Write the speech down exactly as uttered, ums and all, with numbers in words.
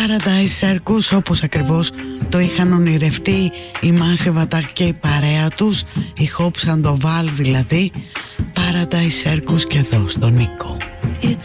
Paradise Circus, όπως ακριβώς το είχαν ονειρευτεί η Massive Attack και η παρέα τους, η Hope Sandoval δηλαδή. Paradise Circus και εδώ στο Νίκο.